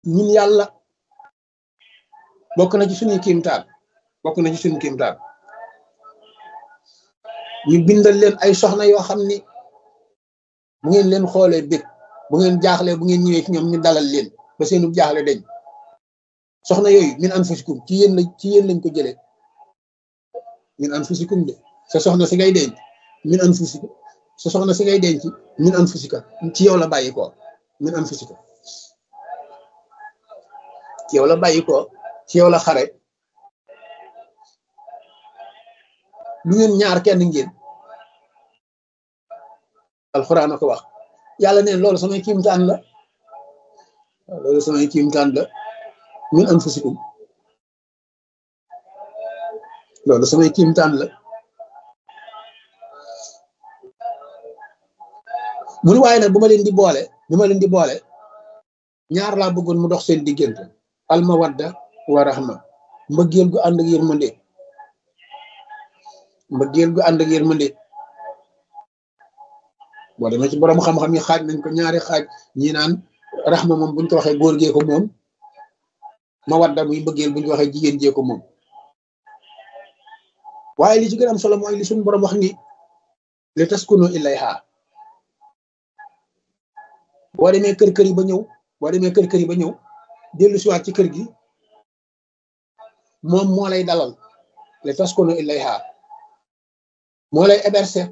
ñun yàlla bokk na ci suñuy kiimtaan bokk na ci suñu kiimtaan ñu bindal leen ay soxna yoo xam ni bu ngeen leen xoolee bég bu ngeen jaaxlee bu ngeen ñëwee ci ñoom ñu dalal leen ba seenu jaaxle dañ soxna yooyu min anfusikum ci yéen lañ ko jëlee min anfusikum de sa soxna si ngay denc min anfusikum sa soxna si ngay denc min anfusika ci yow la bàyyi ko min anfusika ci yow la bàyyi ko ci yow la xare lu ngeen ñaar kenn ngeen alxuraan a ko wax yàlla neen loolu samay kiimtaan la loolu samay kiimtaan la min anfusikum loolu samay kiimtaan la mu ni waaye nag bu ma leen di boole ñaar laa bëggoon mu dox seen diggante almawadda wa rahma mbëggeel gu ànd ak yërmande boo demee ci borom xam-xam yi xaaj nañ ko ñaari xaaj ñi naan rahma moom buñ ko waxee góor gee ko moom mawadda muy mbëggeel buñ ko waxee jigéen jee ko moom waaye li ci gën a am solo mooy li suñu borom wax ni li taskunu ilayha boo demee kër yi ba ñëw dellu siwaat ci kër gi moom moo lay dalal li taskunu ilayha moo lay héberger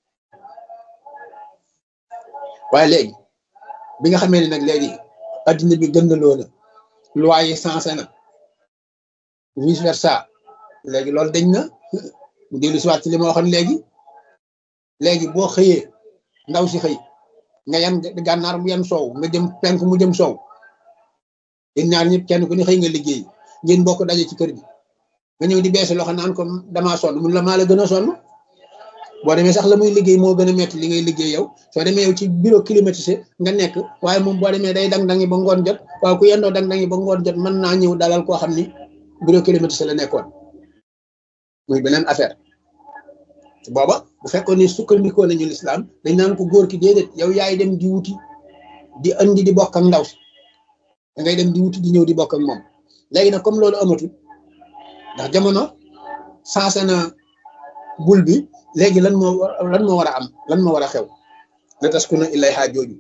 waaye léegi bi nga xamee ne nag léegi addina bi gëndaloo na loi yi sensé na vice versa léegi loolu dañ na mu dellu siwaat ci li ma waxoon léegi boo xëyee ndaw si xëy nga yan gànnaar mu yan soow nga jëm penk mu jëm soow yéen ñaar ñëpp kenn ku ne xëy nga liggéey ngeen bokk daje ci kër gi nga ñëw di beese loxo naan ko damaa sonn mun la maa la gën a sonn boo demee sax la muy liggéey moo gën a metti li ngay liggéey yow soo demee yow ci bureau climatisé nga nekk waaye moom boo demee day dang-dangi ba ngoon jot waaye ku yendoo dang-dangi ba ngoon jot mën naa ñëw dalal koo xam ni bureau climatisé la nekkoon muy beneen affaire booba bu fekkoon ni sukkandikoo nañu lislaam dañ naan ko góor ki déedéet yow yaay dem di wuti di andi di bokk ak ndaw si da ngay dem di wuti di ñëw di bokk ak moom léegi nag comme loolu amatul ndax jamono sensé na bul bi léegi lan moo war a am lan moo war a xew la taskuna ilayha jooju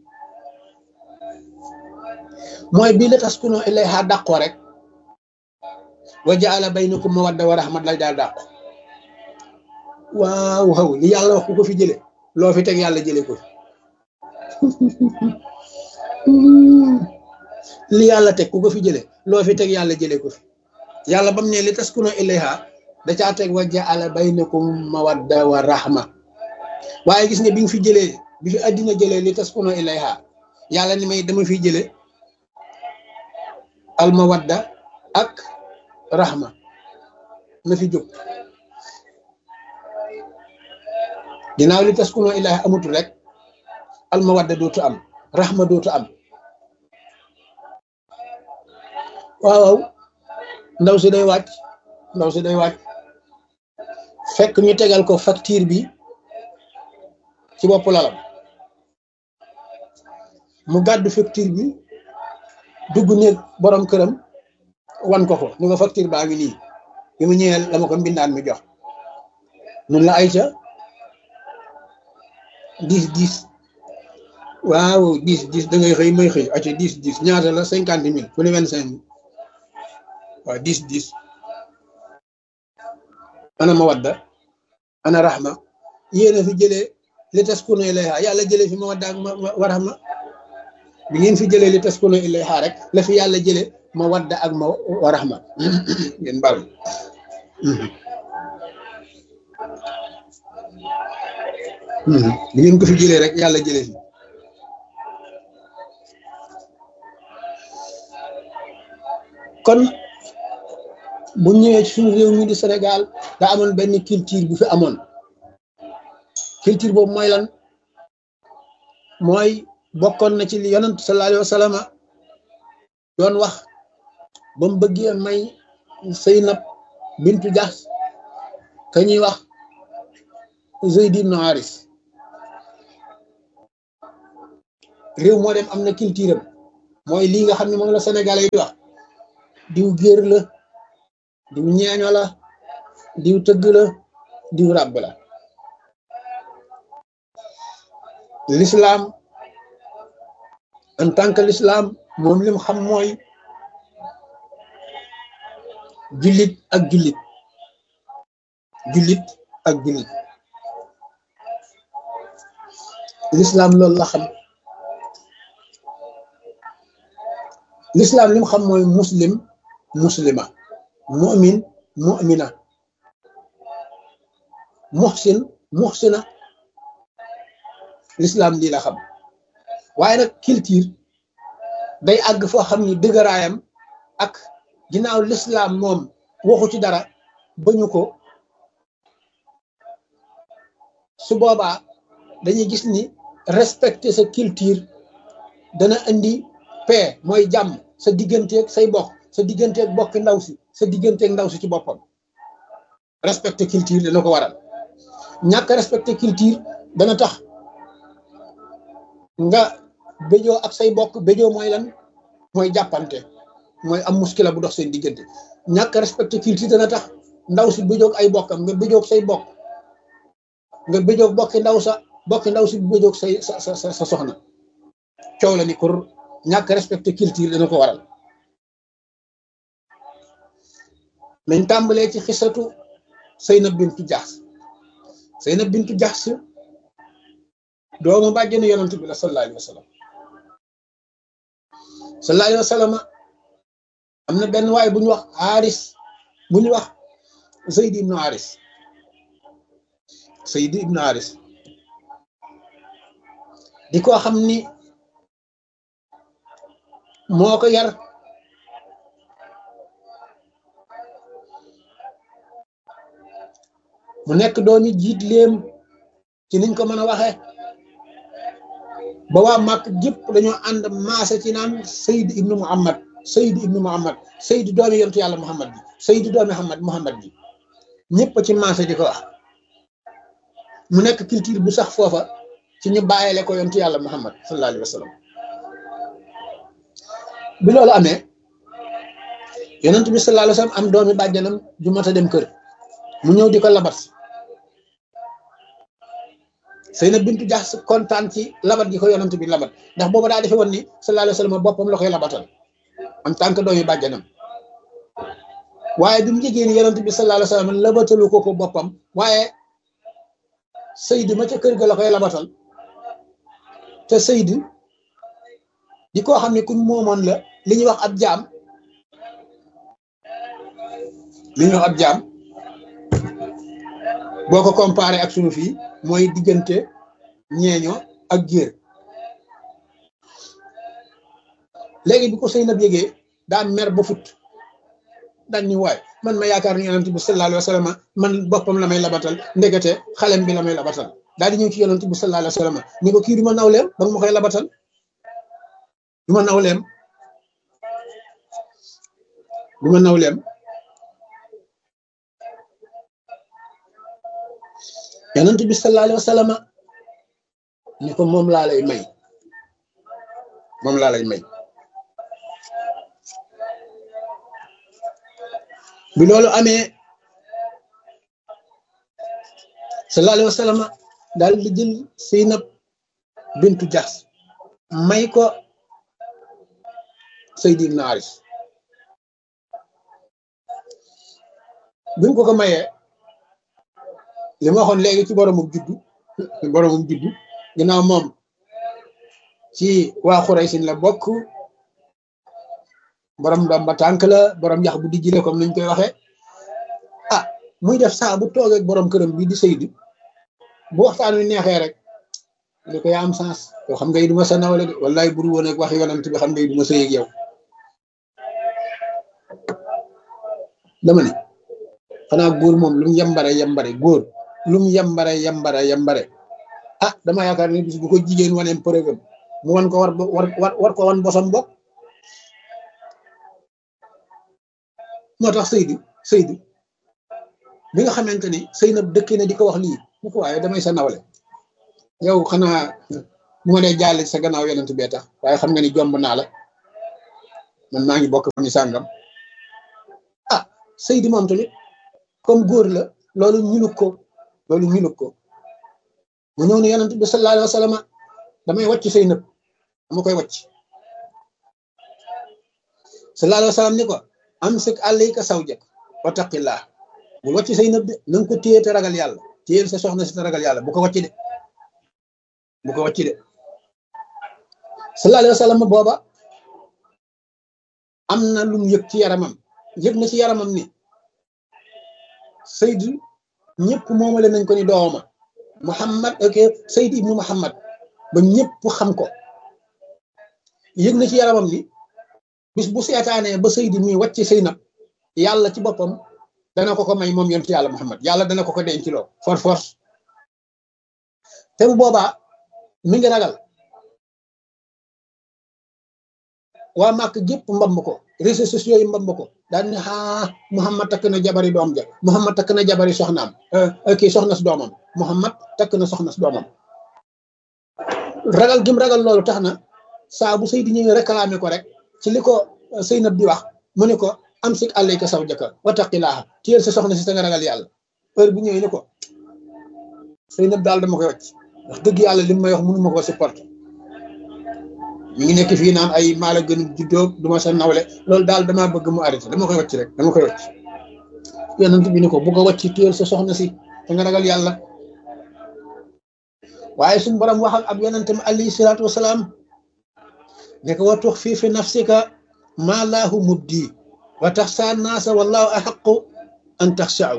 mooy bii la taskuna ilayha dàqoo rek wa jaala baynakum mawadda wa rahmat lay daal dàqu waaw li yàlla wax ku ko fi jële loo fi teg yàlla jële ko fi li yàlla teg ku ko fi jële loo fi teg yàlla jële ko fi yàlla bam ne li taskuna ilayha da caa teg wa jaala baynakum mawadda wa rahma waaye gis nga bi nga fi jëlee bi fi àddina jëlee li taskuna ilayha yàlla ni may dama fi jële al mawadda ak rahma na fi jóg ginnaaw li taskuna ilayha amutul rek al mawadda dootu am rahma dootu am waaw ndaw si day wàcc fekk ñu tegal ko facture bi ci bopp lalam mu gàddu facture bi dugg néeg borom këram wan ko ni ko facture baa ngi nii bi mu ñëwee la ma ko mbindaan mi jox nun la ay ca 10 waaw 10 da ngay xëy may xëy aca 10 ñaata la 50 000 fu ne 25 000 waaw 10 ana mawadda ana rahma yéen a fi jëlee li taskuna ilayha yàlla jëlee fi mawadda ak wa rahma bi ngeen fi jëlee li taskuna ilayha rek la fi yàlla jëlee mawadda ak wa rahma ngeen baal bi ngeen ko fi jëlee rek yàlla jëlee fi kon bu ñëwee ci suñu réew mi di Sénégal da amoon benn culture bu fi amoon culture boobu mooy lan mooy bokkoon na ci li yonent sallallahu alayhi wa sallam doon wax ba mu bëggee may Zeynab bintu Jahsh ka ñuy wax Zayd ibn Haris réew moo dem am na culture am mooy lii nga xam ne moom la sénégalais yi di wax diw géer la diw ñeeño la diw tëgg la diw ràbb la. l'islam en tant que l'islam moom lim xam mooy jullit ak jullit jullit ak jullit l'islam loolu la xam. l'islam lim xam mooy muslim muslima mu'min mu'mina muhsin muhsina l'islam lii la xam. waaye nag culture day àgg foo xam ni dëgëraayam ak ginnaaw l'islam moom waxu ci dara bañu ko, su boobaa dañuy gis ni respecter sa culture dana indi paix mooy jàmm sa digganteeg say bokk, sa digganteeg bokki ndaw si, sa digganteeg ndaw si ci boppam. respecter culture dana ko waral. ñàkk respecter culture dana tax nga béjoo ak say bokk. béjoo mooy lan? mooy jàppante, mooy am muskila bu dox seen diggante. ñàkk respecter culture dana tax ndaw si béjoog ay bokkam, nga béjoog say bokk, nga béjoog bokki ndaw si béjoog sa soxna. coow la ni kur. ñàkk respecter culture dana ko waral. nañ tàmbalee ci xisatu Seynab bintu Jaxs. Seynab bintu Jaxs doomu bàjjenu yonent bi la sallallahu alayhi wa sallam. sallallahu alayhi wa sallam am na benn waay bu ñu wax Haris, bu ñu wax Zayd ibnu Haris. Zayd ibnu Haris di ko xam ni moo ko yar, mu nekk doomi jiit léem ci niñ ko mën a waxee, ba waa Màkk gépp dañoo ànd maase ci naan Sayd ibnu Muhammad, Sayd ibnu Muhammad, Sayd doomi yontu yàlla Muhammad bi, Sayd doomi Muhammad bi, ñëpp ci maase di ko wax. mu nekk culture bu sax foofa ci ñu bàyyile ko yontu yàlla Muhammad sallallahu alayhi wa sallam. bi loolu amee yonent bi sallallahu alayhi wa sallam am doomi bàjjanam ju mat a dem kër, mu ñëw di ko labat. Seynab bintu Jaxs kontaan ci labat gi ko yonent bi labat, ndax booba daa defe woon ni sallallahu alayhi wa sallam boppam la koy labatal en tant que doomi bàjjanam. waaye bi mu jegee ni yonent bi sallallahu alayhi wa sallam labatalu ko boppam, waaye Seyd ma ca kër ga la koy labatal, te Seyd di koo xam ne kuñ moomoon la, li ñuy wax ab jaam, li ñuy wax ab jaam boo ko comparé ak sunu fii mooy diggante ñeeño ak géer. léegi bi ko Seynab yégee daa mer ba fut, dañ ni waay man ma yaakaar ni yonent bi sallallahu alayhi wa sallam man boppam la may labatal, ndekete xalem bi la may labatal. daal di ñëw ci yonent bi sallallahu alayhi wa sallam ni ko kii du ma nawleem ba nga ma koy labatal, du ma nawleem, du ma nawleem. yonent bi sallallahu alayhi wa sallam ni ko moom laa lay may, moom laa lay may. bi loolu amee sallallahu alayhi wa sallam daal di jël Seynab bintu Jaxs may ko Sayd ibn Haris. bi mu ko mayee li ma waxoon léegi ci boromum juddu ginnaaw moom ci waa Xuraysin la bokk, borom ndomba tànk la, borom yax bu dijji la comme nañ koy waxee. ah muy def saa bu toogee ak borom këram bii di Sayd, bu waxtaan wi neexee rek li ko yaa am sens, yow xam ngay duma sa nawle de, wallaay buru woon ak wax yonent bi xam ngay duma sëy ak yow. dama ne xanaa góor moom lu mu yambare góor lu mu yambare ah dama yaakaar ne bis bu ko jigéen waneem preuve mu wan ko war ko wan bosam bokk. moo tax Sayd bi nga xamante ni Seynab dëkk na di ko wax lii mu ko waaye damay sa nawle, yow xanaa bu ma dee jàll sa gannaaw yonent bee tax, waaye xam nga ni jomb naa la, man maa ngi bokk ni sàngam ah Seydi moom tamit comme góor la loolu ñunug ko mu ñëw ne yonent bi sallallahu alayhi wa sallam damay wàcc say nëb dama koy wàcc sallallahu alayhi wa sallam ni ko amsik alayka zawjak wa taqillah bul wàcc say nëb de na nga ko téye te ragal yàlla téyel sa soxna si te ragal yàlla bu ko wàcc de sallallahu alayhi wa sallam booba am na lu mu yëg ci yaramam yëg na ci yaramam ni Seyd ñëpp moomale nañ ko ni dooma Muhammad ok Seyd ibnu Muhammad ba ñëpp xam ko yëg na ci yaramam ni bis bu seetaanee ba Seyd mi wàcc Seynab yàlla ci boppam dana ko may moom yonent yàlla Muhammad yàlla dana ko denc loo force te bu boobaa mi ngi ragal waa màkk gépp mbamb ko réseaux sociaux yi mbamb ko daan ne Muhammad takk na jabari doom ja Muhammad takk na jabari soxnaam kii soxna si doomam Muhammad takk na soxna si doomam ragal gim ragal loolu tax na saa bu Seydi ñëwee réclamé ko rek ci li ko Seynab di wax mu ne ko amsik alayka zawjaka wattaqillaaha téyel sa soxna si sa nga ragal yàlla heure bu ñëwee ni ko Seynab daal dama koy wàcc wax dëgg yàlla li may wax mënu ma koo supporter mi ngi nekk fii naan ay maala gën juddoo du ma sa nawle loolu daal damaa bëgg mu arrêté dama koy wàcc rek dama koy wàcc yonent bi ni ko bu ko wàcc téyel sa soxna si sa nga ragal yàlla waaye suñu borom waxal ab yonentam alayhi salaatu wasalaam ne ko wa tuxfi fi nafsika maa laahu mubdi wa taxsa naasa wallahu axaqu an taxshaw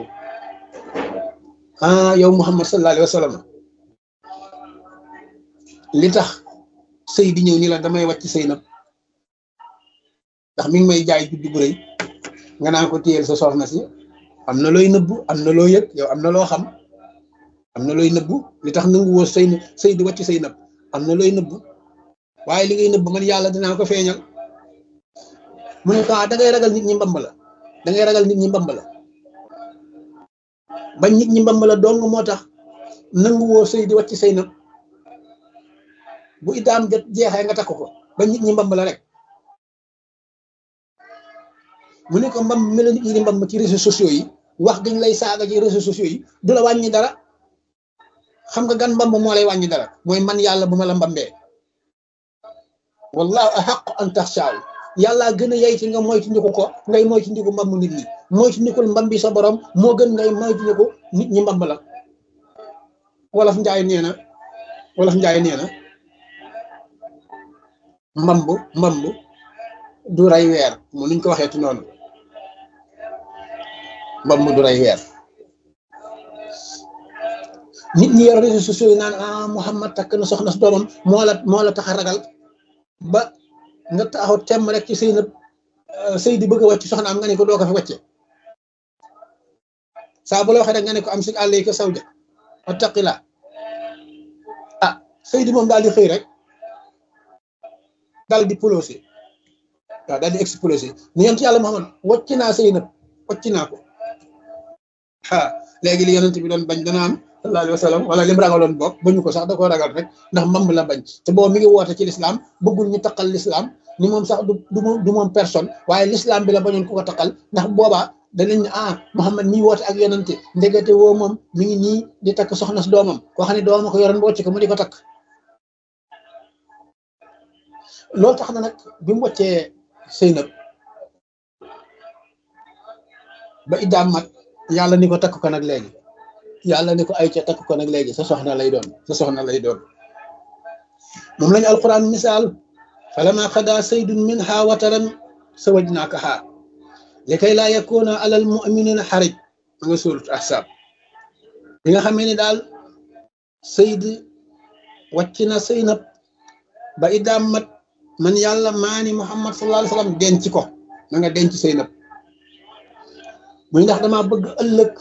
yow Muhammad sallallahu alayhi wa sallam li tax Seydi ñëw ni la damay wàcc Seynab ndax mi ngi may jaay juddu bu rëy nga naan ko téyel sa soxna si am na looy nëbbu am na loo yëg yow am na loo xam am na looy nëbbu li tax nangu woo Seydi wàcc Seynab am na looy nëbbu waaye li ngay nëbbu man yàlla dinaa ko feeñal mu ne ko da ngay ragal nit ñi mbamb la da ngay ragal nit ñi mbamb la bañ nit ñi mbamb la dong moo tax nangu woo Seydi wàcc Seynab bu iddaam jot jeexee nga takk ko ba nit ñi mbamb la rek mu ne ko mbamb mel nit ñi di mbamb ci réseaux sociaux yi wax dañ lay saaga ci réseaux sociaux yi du la wàññi dara xam nga gan mbamb moo lay wàññi dara mooy man yàlla bu ma la mbambee wallahu ahaq an taxshaaw yàlla gën a yey ci nga moytu ndiku ko ngay moytu ndiku mbamb nit ñi moytu ndikul mbambi sa borom moo gën ngay moytu ndiku nit ñi mbamb la wolof njaay nee na mbamb du rey weer mu nuñ ko waxee ci noonu mbamb du rey weer nit ñi yor réseaux sociaux yi naan Muhammad takk na soxna si doomam moo la tax a ragal ba nga taxaw temm rek ci Seydi bëgg a wàcc soxnaam nga ne ko doo ko fi wàcce saa bu la waxee rek nga ne ko amsik alayka zawjak wattaqillah Seydi moom daal di xëy rek daal di polosé waaw daal di explosé ni yonent yàlla Muhammad wàcc naa Seynab wàcc naa ko léegi li yonent bi doon bañ dana am sallallahu alayhi wa sallam wala lim ragaloon boog bañu ko sax da koo ragal rek ndax mbamb la bañ te boobu mi ngi woote ci lislaam bëggul ñu taqal lislaam ni moom sax du moom personne waaye lislaam bi la bañoon ku ko taqal ndax boobaa danañ ne Muhammad mi woote ak yonente ndegete woo moom mi ngi nii di takk soxna si doomam koo xam ne doomam ko yoroon ba wàcc ko mu di ko takk loolu tax na nag bi mu wàccee Seynab ba iddaam mat yàlla ni ko takk ko nag léegi yàlla ni ko ay ca takk ko nag léegi sa soxna lay doon moom lañu alquran misaal falama qada saydun minha wataran zawajnakaha likay laa yakuna alal muminina xarij ma nga surat ahzab bi nga xamee ni daal Seyd wàcc na Seynab ba iddaam mat man yàlla maani Muhammad sallallahu alayhi wa sallam denc ko na nga denc Seynab muy ndax dama bëgg ëllëg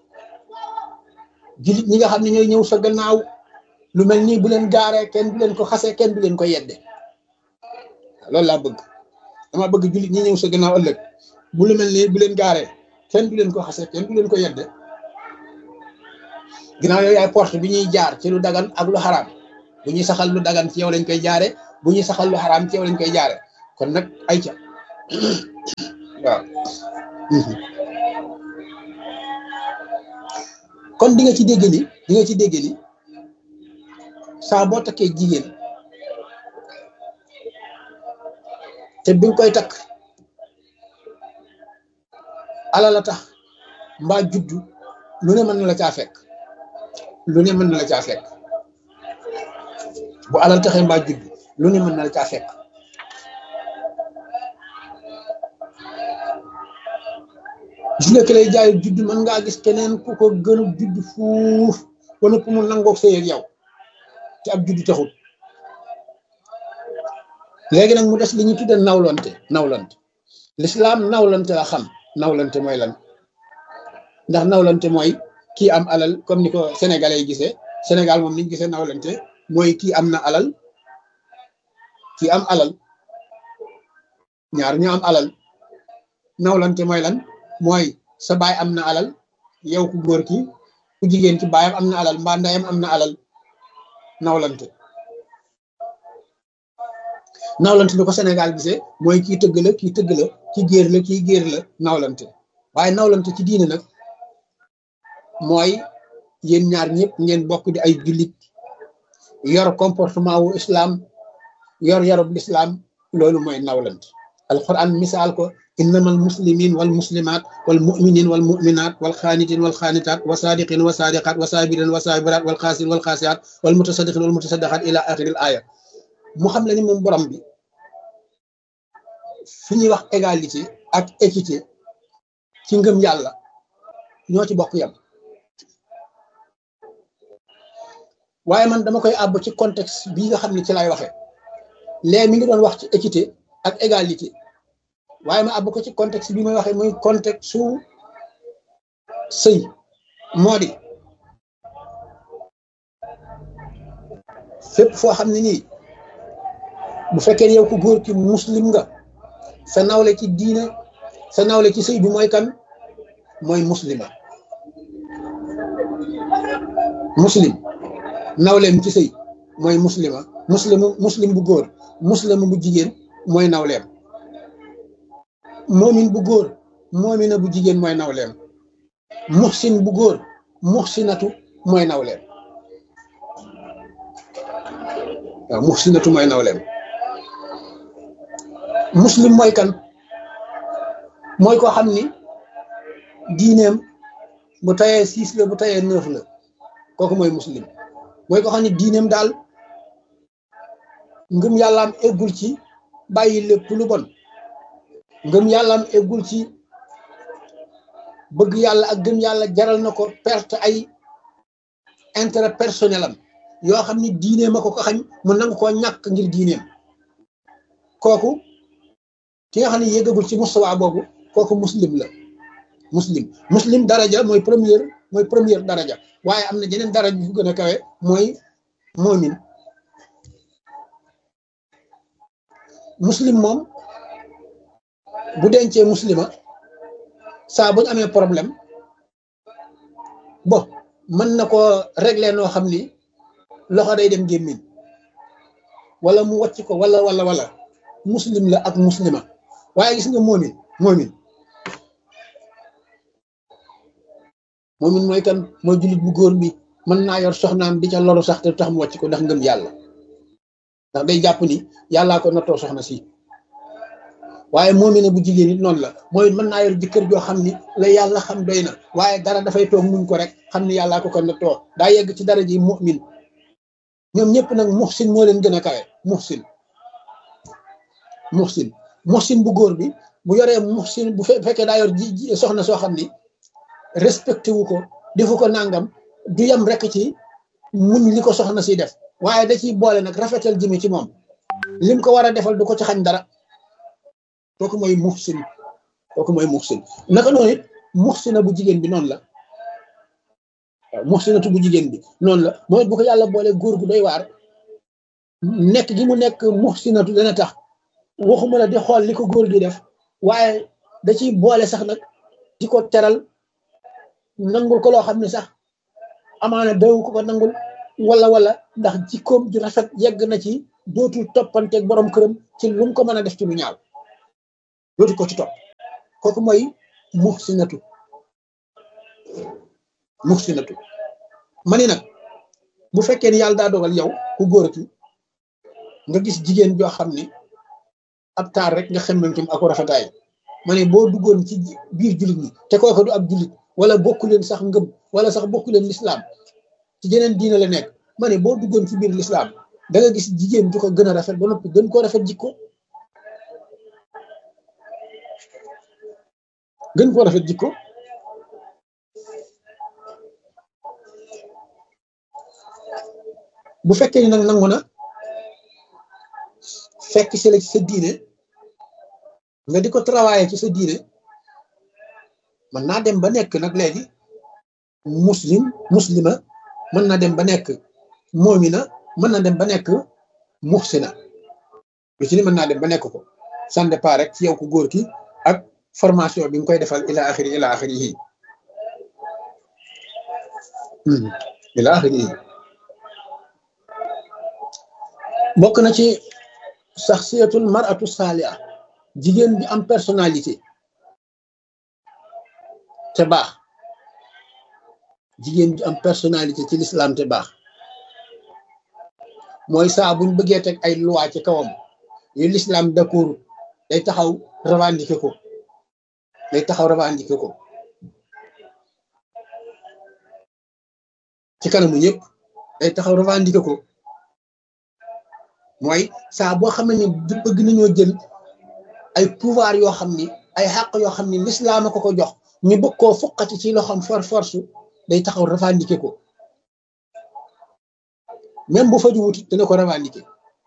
jullit ñi nga xam ne ñooy ñëw sa gannaaw lu mel nii bu leen gaaree kenn du leen ko xasee kenn du leen ko yedde loolu laa bëgg dama bëgg jullit ñi ñëw sa gannaaw ëllëg bu lu mel nii bu leen gaaree kenn du leen ko xasee kenn du leen ko yedde ginnaaw yooyu ay porte bi ñuy jaar ci lu dagan ak lu xaraam bu ñuy saxal lu dagan ci yow lañ koy jaare bu ñuy saxal lu xaraam ci yow lañ koy jaare kon nag ay ca waaw kon di nga ci dégg ni saa boo takkee jigéen te bi nga koy takk alal a tax mbaa juddu lu ne mën na la caa fekk lu ne mën na la caa fekk bu alal taxee mbaa juddu lu ne mën na la caa fekk gis nga ki lay jaay juddu mën ngaa gis keneen ku ko gën a juddu fuuf wala ku mu nangoog sëy ak yow te ab juddu taxul léegi nag mu des li ñuy tuddee nawlante lislaam nawlante la xam nawlante mooy lan ndax nawlante mooy kii am alal comme ni ko sénégalais yi gisee Sénégal moom niñ gisee nawlante mooy kii am na alal kii am alal ñaar ñu am alal nawlante mooy lan mooy sa baay am na alal yow ku góor ki ku jigéen ci baayam am na alal mbaa ndeyam am na alal nawlante ni ko Sénégal gisee mooy kii tëgg la kii tëgg la kii géer la kii géer la nawlante waaye nawlante ci diine nag mooy yéen ñaar ñëpp ngeen bokk di ay jullit yor comportement wu islam yor yarub l'islam loolu mooy nawlante alquran misaal ko innamal muslimin wal muslimat wal muminin wal muminat wal xaanitin wal xaanitat wa sadiqin wa sadiqat wa sabirin wa sabirat wal xaasin wal xaasiat wal mutasaddiqin wal mutasaddaqat ila axiril aya mu xam la ni moom borom bi fi ñuy wax égalité ak équité ci ngëm yàlla ñoo ci bokk yam waaye man dama koy àbb ci contexte bii nga xam ne ci lay waxee léegi mi ngi doon wax ci équité ak égalité waaye ma àbb ko ci contexte bi may waxee muy contexte su sëy moo di fépp foo xam ne nii bu fekkee yow ku góor ki muslim nga sa nawle ci diine sa nawle ci sëy bi mooy kan mooy muslima muslim nawleem ci sëy mooy muslima muslim bu góor muslima bu jigéen mooy nawleem moomin bu góor moomina bu jigéen mooy nawleem muhsin bu góor muhsinatu mooy nawleem waaw muhsinatu mooy nawleem muslim mooy kan mooy ko xam ni diineem bu tayee 6 la bu tayee 9 la kooku mooy muslim mooy ko xam ni diineem daal ngëm yàllaam eggul ci bàyyi lépp lu bon ngëm yàllaam eggul ci bëgg yàlla ak gëm yàlla jaral na ko perte ay intérêt personnel am yoo xam ni diineem a ko xañ mu nangu koo ñàkk ngir diineem kooku ki nga xam ne yéggagul ci mustawa boobu kooku muslim la muslim daraja mooy première daraja waaye am na jeneen daraja bu gën a kawe mooy moomin muslim moom bu dencee muslima saa bu ñu amee problème bon mën na ko régler noo xam ni loxo day dem gémmiñ wala mu wàcc ko wala muslim la ak muslima waaye gis nga moomin mooy kan mooy jullit bu góor bi mën naa yor soxnaam di ca loru sax te tax mu wàcc ko ndax ngëm yàlla ndax day jàpp ni yàllaa ko nattoo soxna si waaye moomina bu jigéen it noonu la mooy mën naa yor jëkkër joo xam ni la yàlla xam doy na waaye dara dafay toog muñ ko rek xam ni yàllaa ko nattoo daa yegg ci dara ji mu'min ñoom ñëpp nag muhsin moo leen gën a kawe muhsin bu góor bi bu yoree muhsin bu fekkee daa yor soxna soo xam ni respecté wu ko defu ko nangam du yem rek ci muñ li ko soxna si def waaye da ciy boole nag rafetal jëme ci moom lim ko war a defal du ko ci xañ dara kooku mooy muhsin naka noonu it muhsina bu jigéen bi noonu la waaw muhsinatu bu jigéen bi noonu la mooy bu ko yàlla boole góor gu doy waar nekk gi mu nekk muhsinatu dana tax waxuma la di xool li ko góor gi def waaye da ciy boole sax nag di ko teral nangul ko loo xam ne sax amaana daw ko nangul wala ndax jikkoom ju rafet yegg na ci dootul toppanteeg borom këram ci lu mu ko mën a def ci lu ñaaw dootu ko ci topp kooku mooy muxsinatu muxsinatu ma ni nag bu fekkee ni yàlla daa dogal yow ku góor ki nga gis jigéen joo xam ni ab taar rek nga xemmemtum ak rafetaay ma ne boo duggoon ci biir jullit ñi te kooku du ab jullit wala bokku leen sax ngëm wala sax bokku leen lislaam ci jeneen diina la nekk ma ne boo duggoon ci biir lislaam da nga gis jigéen ju ko gën a rafet ba noppi gën koo rafet jikko gën koo rafet jikko bu fekkee ni nag nangu na fekk si la ci sa diine nga di ko travailler ci sa diine mën naa dem ba nekk nag léegi muslima mën na dem ba nekk moomina mën na dem ba nekk muxsina lu ci ni mën naa dem ba nekk ko ça dépend rek ci yow ku góor ki ak formation bi nga koy defal ila axiri yi ila axiri yi bokk na ci saxsiyatul maratu saaliha jigéen bi am personnalité te baax jigéen bi am personnalité ci l'islam te baax mooy saa buñ bëggee teg ay loi ci kawam yu l'islam d'accord day taxaw revendiquer ko ci kanamu ñëpp day taxaw revendiquer ko mooy saa boo xam ne bëgg nañoo jël ay pouvoir yoo xam ni ay xàq yoo xam ni l'islam a ko jox ñu bëgg koo fuqati ci loxoom force day taxaw revendiquer ko même bu fa juwut dina ko revendiquer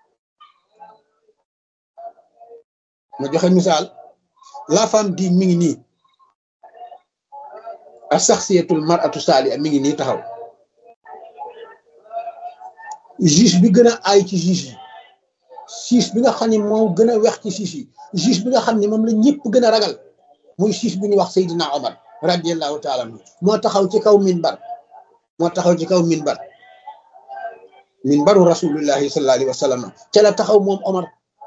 ma joxe misaal la femme di mi ngi nii ak saxsiyatul maratu saaliha mi ngi nii taxaw juge bi gën a aay ci juge yi juge bi nga xam ne moo gën a wex ci juge yi juge bi nga xam ne moom la ñëpp gën a ragal muy juge bi ñuy wax Seydina Omar radiyallahu taala anhu moo taxaw ci kaw minbaru rasulullahi sallallahu alayhi wa sallam ca la taxaw moom Omar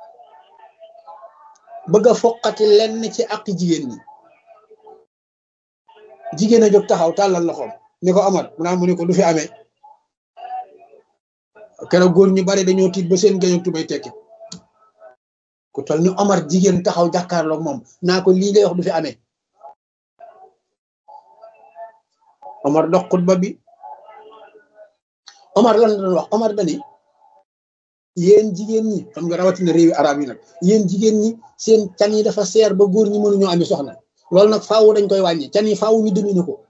bëgg a foqati lenn ci ak jigéen ñi jigéen a jóg taxaw tàllal loxoom ni ko Omar mu ne ko du fi amee keroog góor ñu bari dañoo tiit ba seen géño tubay tekki ku toll ni Omar jigéen taxaw jàkkaarloog moom naa ko lii ngay wax du fi amee Omar dox xutba bi Omar lan la doon wax Omar dani yéen jigéen ñi xam nga rawatina réewi arab yi nag yéen jigéen ñi seen can yi dafa seer ba góor ñi mënuñoo ami soxna loolu nag faaw dañ koy wàññi can yi faaw ñu dominer ko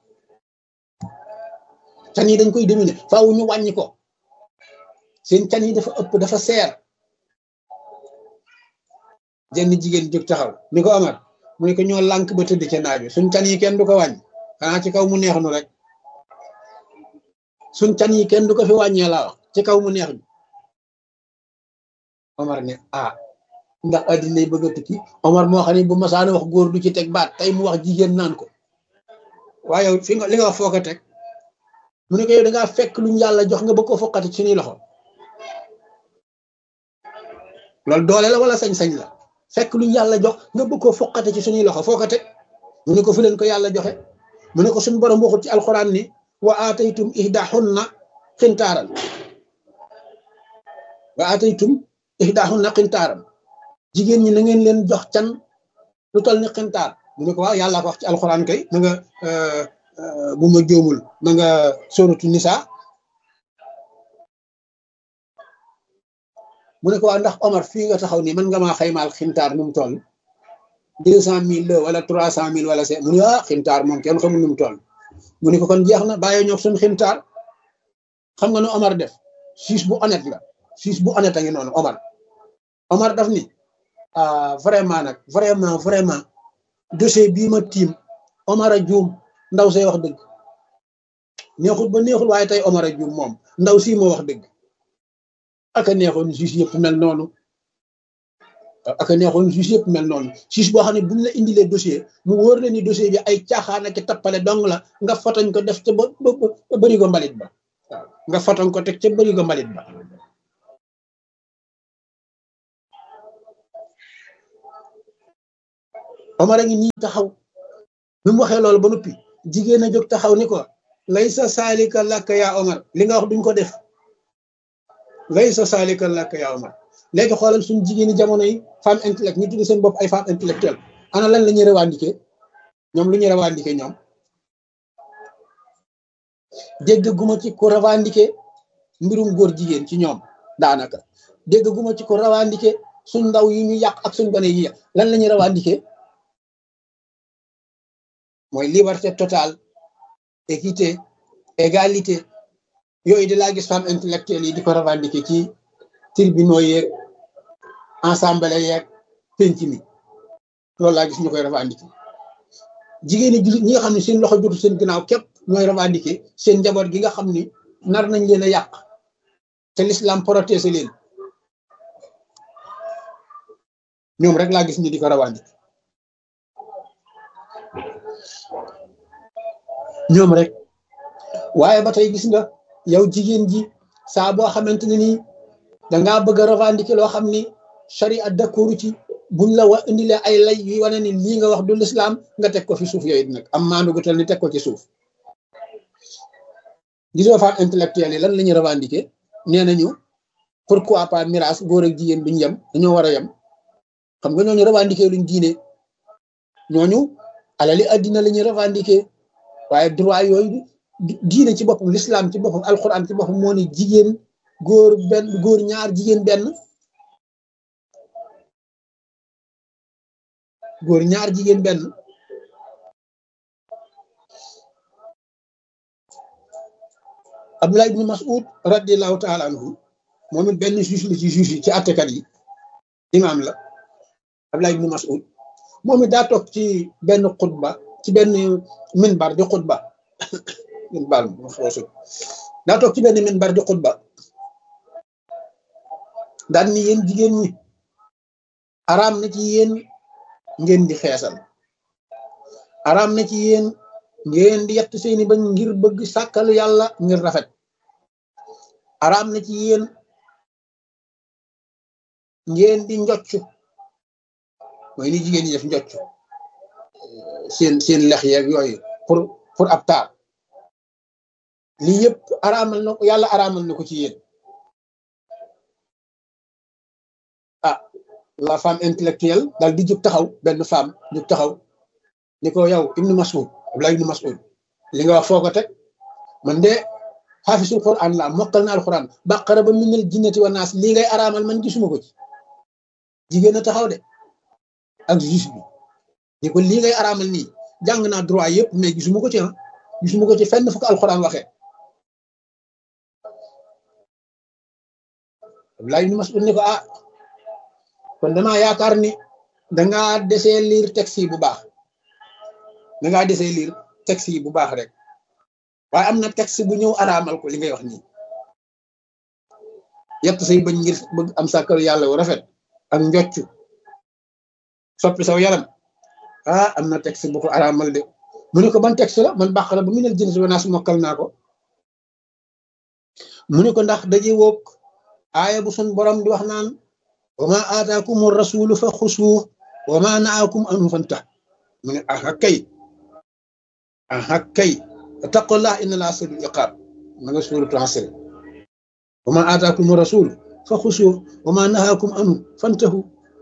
can yi dañ koy dominer faaw ñu wàññi ko seen can yi dafa ëpp dafa seer jenn jigéen jóg taxaw ni ko Omar mu ne ko ñoo lànk ba tëdd ca naaj bi suñ can yi kenn du ko wàññi xanaa ci kaw mu neex nu rek suñ can yi kenn du ko fi wàññee laa wax ci kaw mu neex bi Omar ne ndax addina yi bëgg a tukki Omar moo xam ne bu masaana wax góor du ci teg baat tey mu wax jigéen naan ko waaye fi nga li nga wax foo ko teg mu ne ko yow da ngaa fekk luñ yàlla jox nga bëgg ko foqati ci suñuy loxo loolu doole la wala sañ-sañ la fekk luñ yàlla jox nga bëgg ko foqati ci suñuy loxo foo ko teg mu ne ko fu leen ko yàlla joxe mu ne ko suñu borom waxut ci alxuraan ni wa aataytum ihdahunna qintaaran jigéen ñi na ngeen leen jox can lu toll ni qintaar mu ne ko waaw yàlla ko wax ci alxuraan kay ma nga bu ma jóomul ma nga sóoratu nisa mu ne ko waaw ndax Omar fii nga taxaw nii mën nga maa xaymaal qintaar nu mu toll 200,000 la wala 300,000 wala mu ne qintaar moom kenn xamul nu mu toll mu ne ko kon jeex na bàyyi ñoo suñu qintaar xam nga nu Omar def siis bu honnête la siis bu honnête a ngi noonu Omar daf ni vraiment nag vraiment dossier bii ma tiim Omar a juum ndaw say wax dëgg neexul ba neexul waaye tey Omar a juum moom ndaw sii moo wax dëgg aka neexoon juge yëpp mel noonu juge boo xam ne buñ la indilee dossier mu wóor la ni dossier bi ay caaxaan ak tappale dong la nga fotoñ ko def ca ba bëri ko mbalit ba waaw nga fotoñ ko teg ca bëri ko mbalit ba Omar a ngi nii taxaw bi mu waxee loolu ba noppi jigéen a jóg taxaw ni ko laysa saalika laka yaa Omar li nga wax duñ ko def laysa saalika laka yaa Omar léegi xoolal suñu jigéeni jamono yi femme intellect ñu tudd seen bopp ay femme intellectuelle ana lan la ñuy revendiquer ñoom lu ñuy revendiquer ñoom dégg guma ci ko revendiquer mbirum góor jigéen ci ñoom daanaka dégg guma ci ko revendiquer suñ ndaw yi ñu yàq ak suñ gone yi yàq lan la ñuy revendiquer mooy liberté totale équité égalité yooyu di laa gis femme intellectuelle yi di ko revendiquer ci tribunaux yeeg ensemble yeeg penc mi loolu laa gis ñu koy revendiquer jigéeni jullit ñi nga xam ne seen loxo jotul seen ginnaaw képp ñooy revendiquer seen njaboot gi nga xam ni nar nañ leen a yàq te l'islam protéger leen ñoom rek laa gis ñu di ko revendiquer ñoom rek waaye ba tey gis nga yow jigéen ji saa boo xamante ne nii dangaa bëgg a revendiquer loo xam ni charia d'accord ci buñ la indilee ay lay yu wane ni lii nga wax du l'islam nga teg ko fi suuf yooyu nag am maandu gu tal ni teg ko ci suuf gisoo femme intellectuelle yi lan la ñuy revendiquer nee nañu pourquoi pas miraas góor ak jigéen duñ yem dañoo war a yem xam nga ñooñu revendiquer luñ diine ñooñu alali addina la ñuy revendiquer waaye droit yooyu diine ci boppam l'islam ci boppam alquran ci boppam moo ne jigéen góor benn góor ñaar jigéen benn góor ñaar jigéen benn Abdullah ibn Mas'ud radiyallahu ta'ala anhu moom it benn juge la ci juge yi ci àttekat yi imam la Abdullah ibn Mas'ud moom it daa toog ci benn xutba ci benn minbar di xutba minbar daa toog ci benn minbar di xutba daan ni yéen jigéen ñi araam na ci yéen ngeen di xeesal araam na ci yéen ngeen di yett seeni bañ ngir bëgg sàkkal yàlla ngir rafet araam na ci yéen ngeen di njocc mooy ni jigéen ñi def njocc seen lex yeeg yooyu pour ab taar lii yëpp araamal na ko yàlla araamal na ko ci yéen ah la femme intellectuelle daal di jóg taxaw benn femme jóg taxaw ni ko yow Ibnu Mas'ud Abdullah ibn Mas'ud li nga wax foo ko teg man de xaafisul Qur'an la mokkal na alquran baqara ba minal jinnati wa naas lii ngay araamal man gisuma ko ci jigéen a taxaw de ak juge bi ni ko lii ngay araamal nii jàng naa droit yëpp mais gisuma ko ci gisuma ko ci fenn fu ko alquran waxee Abdullah ibn Mas'ud ni ko ah kon damaa yaakaar ni dangaa desee lire texte yi bu baax dangaa desee lire texte yi bu baax rek waaye am na texte bu ñëw araamal ko li ngay wax nii yett say bañ ngir bëgg am sàkkal yàlla wu rafet ak njocc soppi saw yaram ah am na texte bu ko araamal de mu ne ko ban texte la man bàqara bu minal jinnati wa naas mokkal naa ko mu ne ko ndax daje woog aaya bu sun borom di wax naan wa ma aataakumu rasulu fa xusuuh wa ma naakum anhu fantah mu ne aha kay taqullah inna laa shadiidul iqaab ma nga suuratu Asr wa ma aataakumu rasul fa xusuuh wa ma nahaakum anhu fantahu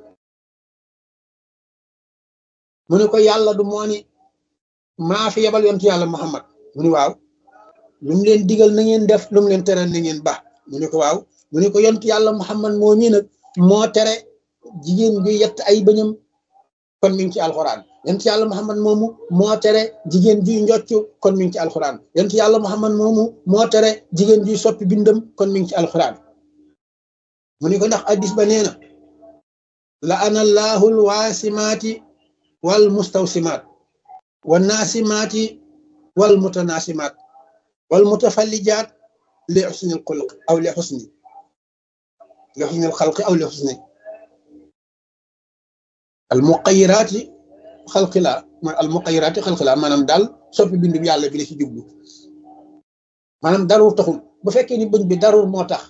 mu ne ko yàlla du moo ni maa fi yebal yontu yàlla Muhammad mu ne waaw lu mu leen digal na ngeen def lu mu leen tere na ngeen baax mu ne ko waaw mu ne ko yontu yàlla Muhammad moo mii nag moo tere jigéen bi yett ay bëñam kon mi ngi ci alxuraan yontu yàlla Muhammad moomu moo tere jigéen juy njocc kon mi ngi ci alxuraan yontu yàlla Muhammad moomu moo tere jigéen juy soppi bindam kon mi ngi ci alxuraan mu ne ko ndax addis ba nee na la ana allahul waasimaati wal mustawsimaat wal naasimaati wal mutanaasimaat wal mutafallijaat li xusnil xulq aw li xusnil xalqi aw li xusni al muqayyiraati xalqi la mooy al muqayyiraati xalqi la maanaam daal soppi bindu yàlla bi la ci jublu maanaam daruur taxul bu fekkee ni bëñ bi daruur moo tax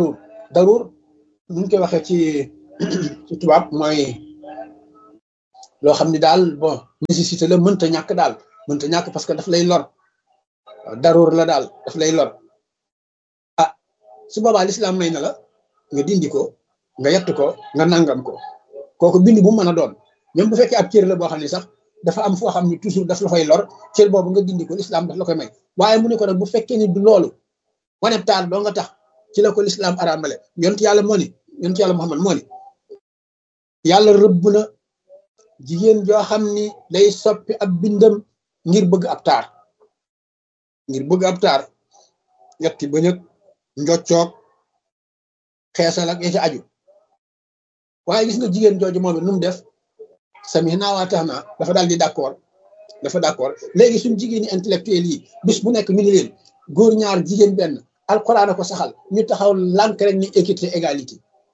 daruur nu ñu koy waxee ci tubaab mooy loo xam ni daal bon nécessité la mënta ñàkk daal mënta ñàkk parce que daf lay lor daruur la daal daf lay lor ah su boobaa lislaam may na la nga dindi ko nga yett ko nga nangam ko kooku bind bu mu mën a doon même bu fekkee ab cër la boo xam ne sax dafa am foo xam ne toujours daf la fay lor cër boobu nga dindi ko lislaam daf la koy may waaye mu ne ko nag bu fekkee ni du loolu wane taal doo nga tax ci la ko lislaam araamale yonent yàlla moo ni yonent yàlla Muhammad moo ni yàlla rëbb na jigéen joo xam ni day soppi ab bindam ngir bëgg ab taar ngir bëgg ab taar ñetti ba ñëg njoccoog xeesal ak ya ci aju waaye gis nga jigéen jooju moom it nu mu def samihna wa ata'na dafa daal di d'accord léegi suñ jigéeni intellectuel yi bis bu nekk ñu ni leen góor ñaar jigéen benn alquran a ko saxal ñu taxaw lànk rek ni équité égalité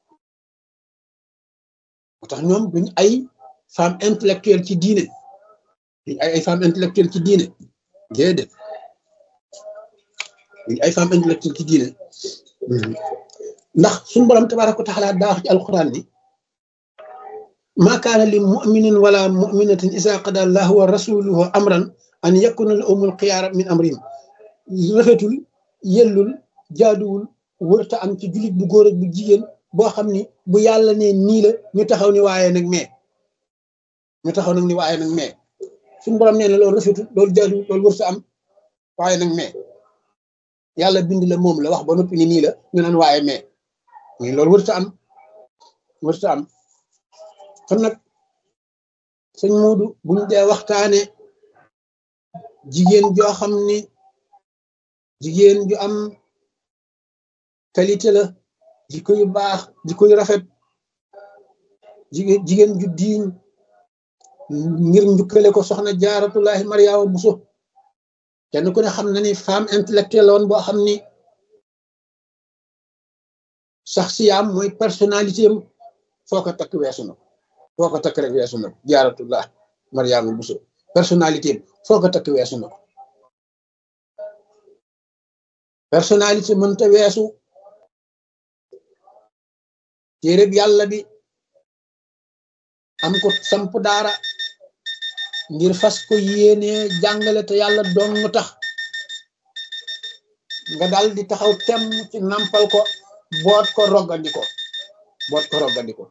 moo tax ñoom duñ ay femme intellectuelle ci diine duñ ay femme intellectuelle ci diine déedéet duñ ay femme intellectuelle ci diine ndax suñu borom tabaaraka wa taala daa wax ci alquran ni ma kaana li muminin wala muminatin isa qada allahu wa rasuluhu amran an yakuna lahumul xiyara min amrihim rafetul yellul jaaduwul wërta am ci jullit bu góor ak bu jigéen boo xam ni bu yàlla ne nii la ñu taxaw ni waaye nag mais suñu borom nee na loolu rafetul loolu jaaduwul loolu wërta am waaye nag mais yàlla bind la moom la wax ba noppi ni nii la ñu naan waaye mais loolu wërta am kon nag sëñ Moodu buñ dee waxtaane jigéen joo xam ni jigéen ju am qualité la jikko yu baax jikko yu rafet jigéen ju diiñ ngir njukkale ko soxna jaaratullahi Mariama Buso kenn ku ne xam na ni femme intellectuelle la woon boo xam ni sax siyaam mooy personnalité am foo ko takk weesu na foo ko takk rek weesu na ko jaaratullah Mariama Buso personnalité am foo ko takk weesu na ko personnalité mënta weesu téereb yàlla bi am ko samp daara ngir fas ko yéenee jàngale te yàlla dong tax nga dal di taxaw temm ci nampal ko boot ko roggandiko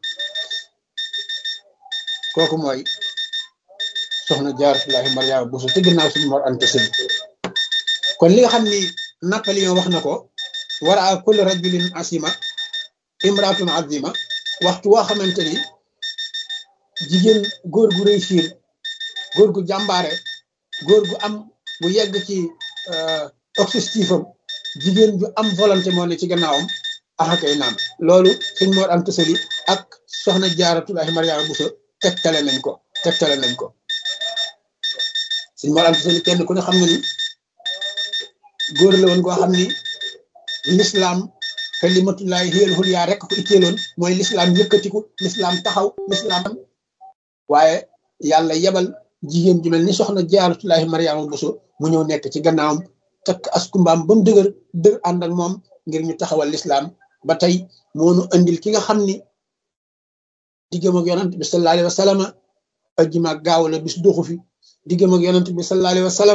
kooku mooy soxna jaaratullahi Mariama Buso te ginnaaw suñu Mor Anta Sali kon li nga xam ni Napoléon wax na ko wara a kulli rajulin asima imratun azima waxtu woo xamante ni jigéen góor gu réussir góor gu jàmbaare góor gu am bu yegg ci objectifam jigéen ju am volonté moo ne ci gannaawam axakay naam loolu suñ Mor Anta Sali ak soxna jaaratullahi Mariama Buso tegtale nañ ko suñ Mor Anta Sali kenn ku ne xam na ni góor la woon koo xam ni l'islam kalimatullahi hiyal hulya rek ko itteeloon mooy l'islam yëkkatiku l'islam taxaw l'islam waaye yàlla yebal jigéen ju mel ni soxna jaaratullahi Mariama Buso mu ñëw nekk ci gannaawam takk askumbaam ba mu dëgër ànd ak moom ngir ñu taxawal l'islam ba tey moonu andil ki nga xam ni diggam ak yonent bi sallallahu alayhi wa sallam ajjuma gaaw la bis doxu fi diggam ak yonent bi sallallahu alayhi wa sallam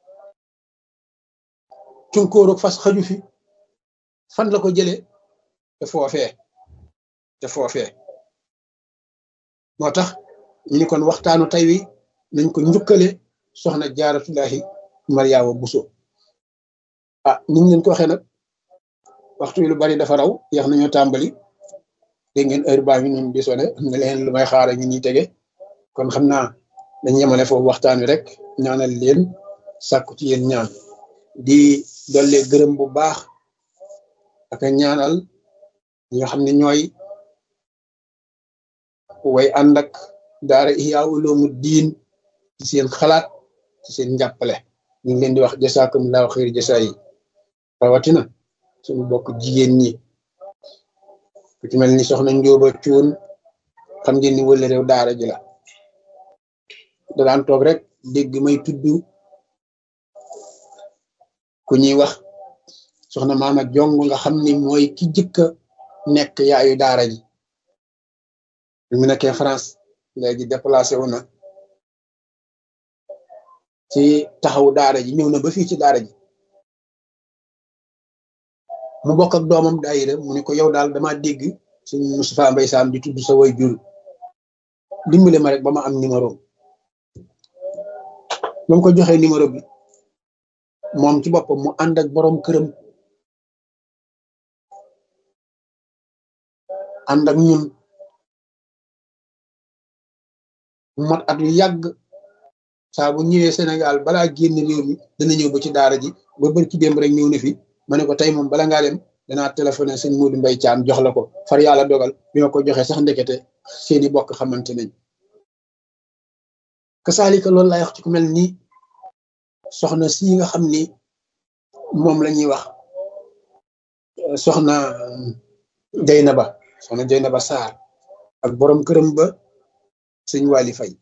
cunkóorug fas xaju fi fan la ko jëlee te foofee moo tax ñu ni kon waxtaanu tey wi nañ ko njukkale soxna jaaratullahi Mariama Buso ni ñu leen ko waxee nag waxtu wi lu bari dafa raw yax nañoo tàmbali dégg ngeen heure baa ngi noonu di sone am na leen lu may xaara ñu ñuy tege kon xam naa dañ yemale foofu waxtaan wi rek ñaanal leen sàkku ci yéen ñaan di dolle gërëm bu baax ak ñaanal ñi nga xam ne ñooy way ànd ak daara Ihya Ulumuddin ci seen xalaat ci seen njàppale ñu ngi leen di wax jasaakumullahu xayr jasaa yi rawatina suñu bokk jigéen ñi ku ci mel ni soxna Njóoba Cuun xam ngeen ni wële réew daara ji la da daan toog rek dégg may tudd ku ñuy wax soxna Maama Jong nga xam ni mooy ki jëkka nekk yaayu daara ji bi mu nekkee France léegi déplacé wu na ci taxawu daara ji, ñëw na ba fii ci daara ji. mu bokk ak doomam daayira mu ne ko yow daal dama dégg suñ Moustapha Mbaye Sam di tudd sa way jur, dimbale ma rek ba ma am numéro. ba mu ko joxee numéro bi moom ci boppam mu ànd ak borom këram ànd ak ñun mot at yu yàgg. saa bu ñëwee Sénégal balaa génn réew mi dana ñëw ba ci daara ji, ba bër ci démb rek ñëw na fi. ma ne ko tey moom bala ngaa dem danaa téléphoné sëñ Modou Mbaye Thiam jox la ko. far yàlla dogal bi ma ko joxee sax ndekete seeni bokk xamante nañ. kasaalika loolu laay wax ci ku mel ni soxna si nga xam ni moom la ñuy wax soxna Jeynaba Sarr ak borom këram ba sëñ Waly Faye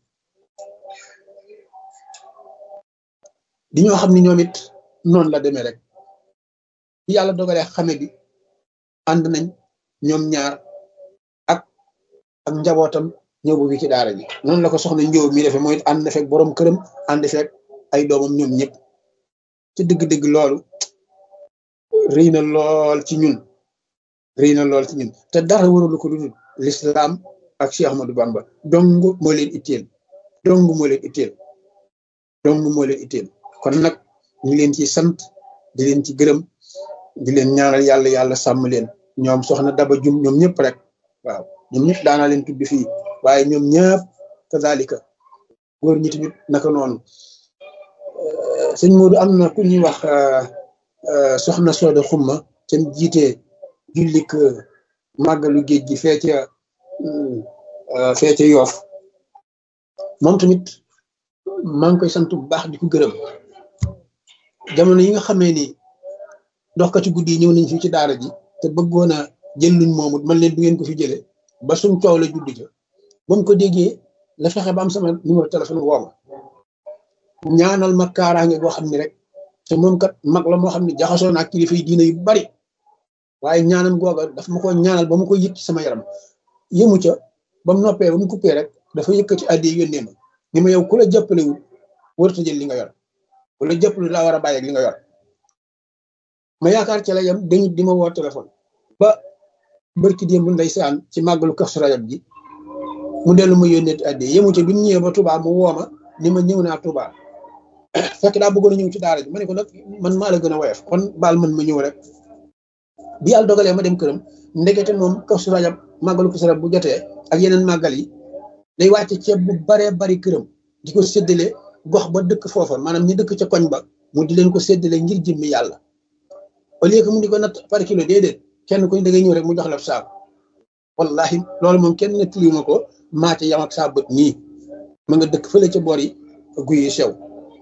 di ñoo xam ni ñoom it noonu la demee rek. bi yàlla dogalee xame bi ànd nañ ñoom ñaar ak njabootam ñëw bu fi ci daara ji. noonu la ko soxna Njóob mi defee mooy ànd na fekk borom këram ànd fekk ay doomam ñoom ñëpp. ci dëgg-dëgg loolu rëy na lool ci ñun te dara warulu ko dul l'islam ak Cheikh Ahmadou Bamba dong moo leen itteel kon nag ñu leen ci sant di leen ci gërëm di leen ñaanal yàlla sàmm leen. ñoom soxna Daba Jum ñoom ñëpp rek, waaw ñoom ñëpp daanaa leen tudd fii, waaye ñoom ñëpp kazalika góor ñi tamit naka noonu. sëñ Modou am na ku ñuy wax soxna Sooda Xumma te jiite jullik màggalu géej gi fee ca Yoof. moom tamit maa ngi koy sant bu baax di ko gërëm. jamono yi nga xamee ni doxkati guddi yi ñëw nañ fii ci daara ji te bëggoon a jël luñ moomut man leen du ngeen ko fi jëlee ba suñ coow la judd ca. ba mu ko déggee la fexe ba am sama numéro téléphone woo ma ñaanal ma kaaraange goo xam ne rek te moom kat mag la moo xam ne jaxasoo naa kilifa yi diina yu bari, waaye ñaanam googa daf ma ko ñaanal ba mu ko yëg ci sama yaram. yëmu ca ba mu noppee ba mu coupé rek dafa yëkkati addi yónnee ma ni ma yow ku la jàppalewul warut a jël li nga yor, ku la jàppalewul laa war a bàyyi ak li nga yor. ma yaakaar ci la yam dañu di ma woo téléphone ba barki démb ndeysaan ci màggalu Kazu Rajab ji mu dellu ma yónnee addi yëmu ca bi mu ñëwee ba Touba mu woo ma ni ma ñëw naa Touba. fekk daa bëggoon a ñëw ci daara ji ma ne ko nag man maa la gën a woyof kon baal man ma ñëw rek. bi yàlla dogalee ma dem këram ndekete moom Kazu Rajab màggalu Kazu Rajab bu jotee ak yeneen màggal yi day wàcce ceeb bu baree bari këram di ko séddale gox ba dëkk foofa, maanaam ñi dëkk ca koñ ba mu di leen ko séddale ngir jëmmi yàlla. au lieu que mu di ko natt par kilo déedéet kenn ku ne da ngay ñëw rek mu jox la saako. wallahi loolu moom kenn nettaliwu ma ko, maa ca yam ak saa bët nii ma nga dëkk fële ca boor yi guy yi sew.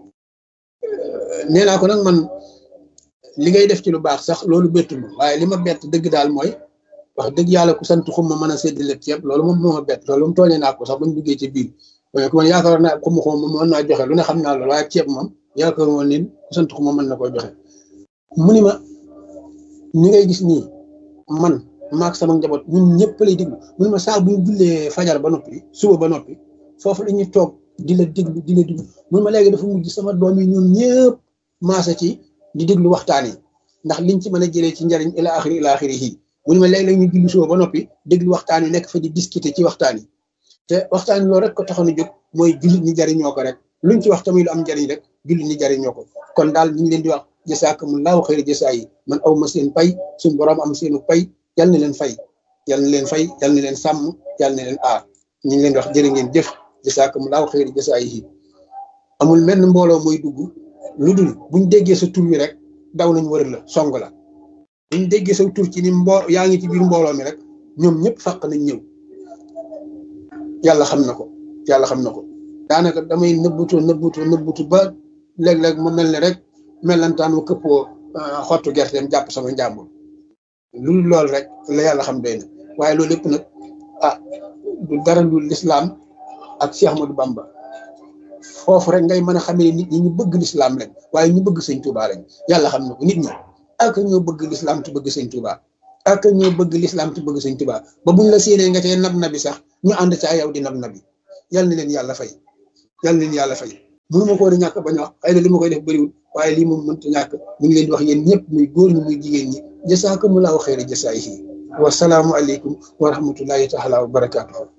nee naa ko nag man li ngay def ci lu baax sax loolu bettu ma, waaye li ma bett dëgg daal mooy wax dëgg yàlla ku sant xumma mën a séddale ceeb loolu moom moo ma bett. loolu moom tooñee naa ko sax bañ duggee ci biir waaye man yaakaar naa xumma mën naa joxe lu ne xam naa loolu, waaye ceeb moom yaakaar woon ni ku sant xumma mën na koo joxe. mu ni ma ñi ngay gis nii man maak sama njaboot ñun ñëpp lay déglu. mu ni ma saa bu ñu jullee fajar ba noppi suba ba noppi foofu la ñuy toog di la déglu. mu ni ma léegi dafa mujj sama doom yi ñoom ñëpp maasa ci di déglu waxtaan yi ndax liñ ci mën a jëlee ci njariñ ila axiri yi. mu ni ma léeg-léeg ñu julli suba ba noppi déglu waxtaan yi nekk fa di discuter ci waxtaan yi te waxtaan yi loolu rek ko taxoon a jóg mooy jullit ñi jariñoo ko rek. luñ ci wax tamit lu am njariñ rek jullit ñi jariñoo ko. kon daal ñu ngi leen di wax jasaakumullaahu xayra jasaa yi man aw ma seen pay suñ borom am seenu pay yal na leen fay yal na leen fay yal na leen sàmm yal na leen aar. ñu ngi leen di wax jërë ngeen jëf jasaakumullaahu xayra jasaa yi. amul menn mbooloo mooy dugg lu dul buñ déggee sa tur wi rek daw nañ wër la song la. buñ déggee sa tur ci ni yaa ngi ci biir mbooloo mi rek ñoom ñëpp fàq nañ ñëw. yàlla xam na ko daanaka damay nëbbutu ba léeg-léeg mu mel ne rek melantaan mu këppoo xottu gerteem jàpp sama njàmbur. loolu rek la yàlla xam doy na, waaye loolu lépp nag du dara lu lislaam ak Cheikh Ahmadou Bamba. foofu rek ngay mën a xamee nit ñi ñu bëgg lislaam lañ waaye ñu bëgg sëñ Touba lañ. yàlla xam na ko nit ñi ak ñoo bëgg lislaam te bëgg sëñ Touba ak ñoo bëgg lislaam te bëgg sëñ Touba ba buñ la séenee nga tee nab nabi sax ñu ànd ca yow di nab nabi yal na leen yàlla fay yal na leen yàlla fay mënu ma ko woon a ñàkk bañ a wax xëy na li ma koy def bëriwul waaye lii moom mënta ñàkk ñu ngi leen di wax yéen ñëpp muy góor ñi muy jigéen ñi jasaakumullahu xayra jasaayihi wa salaamu aleykum wa rahmatullahi taala wa barakaatuhu